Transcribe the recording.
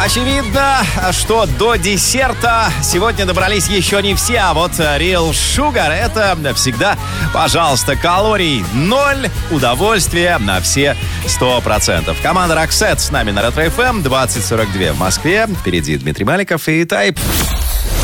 Очевидно, что до десерта сегодня добрались еще не все, а вот Real Sugar — это всегда, пожалуйста, калорий 0, удовольствие на все 100%. Команда Roxette с нами на Ретро FM, 20:42 в Москве. Впереди Дмитрий Маликов и Type.